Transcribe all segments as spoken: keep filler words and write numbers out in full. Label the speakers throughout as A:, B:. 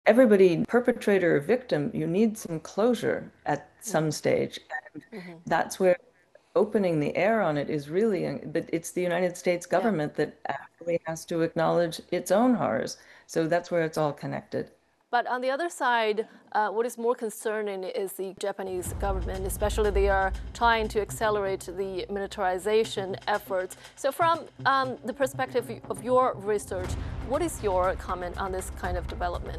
A: everybody, perpetrator or victim, you need some closure at some
B: Mm-hmm.
A: stage. And
B: Mm-hmm.
A: that's where opening the air on it is really, but it's the United States
B: Yeah.
A: government that actually has to acknowledge its own horrors. So that's where it's all connected.
B: But on the other side, uh, what is more concerning is the Japanese government, especially they are trying to accelerate the militarization efforts. So from um, the perspective of your research, what is your comment on this kind of development?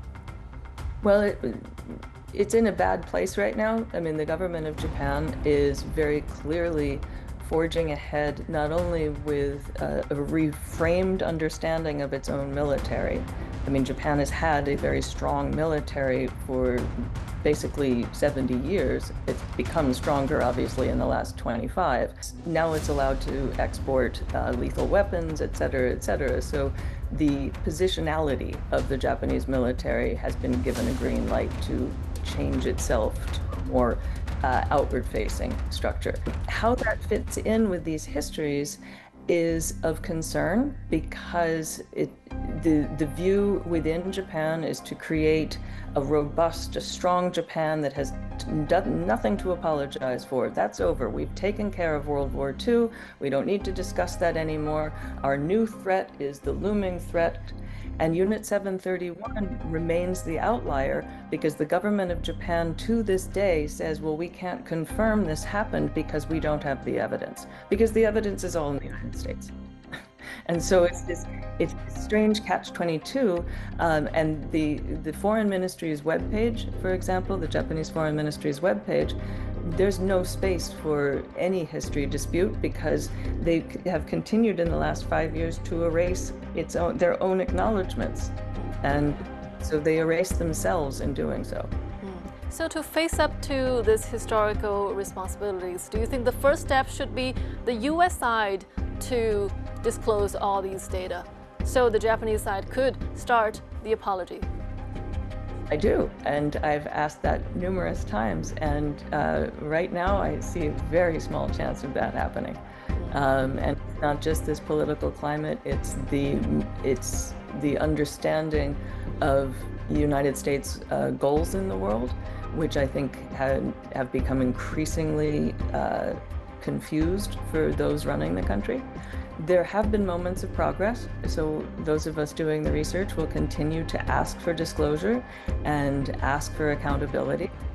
A: Well, it, it's in a bad place right now. I mean, the government of Japan is very clearly forging ahead, not only with a, a reframed understanding of its own military. I mean, Japan has had a very strong military for basically seventy years. It's become stronger, obviously, in the last twenty-five. Now it's allowed to export uh, lethal weapons, et cetera, et cetera. So the positionality of the Japanese military has been given a green light to change itself to a more uh, outward-facing structure. How that fits in with these histories is of concern because it, the, the view within Japan is to create a robust, a strong Japan that has done nothing to apologize for. That's over. We've taken care of World War Two. We don't need to discuss that anymore. Our new threat is the looming threat. And Unit seven thirty-one remains the outlier because the government of Japan to this day says, well, we can't confirm this happened because we don't have the evidence, because the evidence is all in the United States. And so it's this it's this strange catch twenty-two. Um, and the, the Foreign Ministry's webpage, for example, the Japanese Foreign Ministry's webpage, there's no space for any history dispute because they have continued in the last five years to erase its own, their own acknowledgments. And so they erase themselves in doing so.
B: So to face up to these historical responsibilities, do you think the first step should be the U S side to disclose all these data so the Japanese side could start the apology?
A: I do, and I've asked that numerous times, and uh, right now I see a very small chance of that happening. Um, and it's not just this political climate, it's the, it's the understanding of the United States uh, goals in the world, which I think have, have become increasingly uh, confused for those running the country. There have been moments of progress, so those of us doing the research will continue to ask for disclosure and ask for accountability.